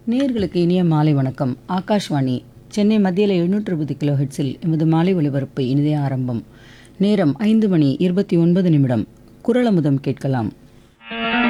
நேயர்களுக்கு இனிய மாலை வணக்கம். ஆகாஷ்வாணி சென்னை மத்தியில் 720 கிலோ ஹெட்ஸில் எமது மாலை ஒலிபரப்பு இனிதே ஆரம்பம். நேரம் 5 மணி 29 நிமிடம். குரலமுதம் கேட்கலாம்.